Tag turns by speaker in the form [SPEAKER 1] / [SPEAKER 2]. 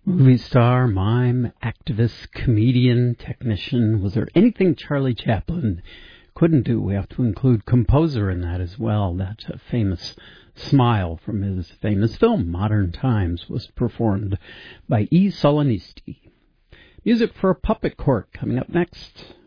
[SPEAKER 1] Movie star, mime, activist, comedian, technician. Was there anything Charlie Chaplin couldn't do? We have to include composer in that as well. That famous smile from his famous film, Modern Times, was performed by E. Solonisti. Music for a Puppet Court coming up next.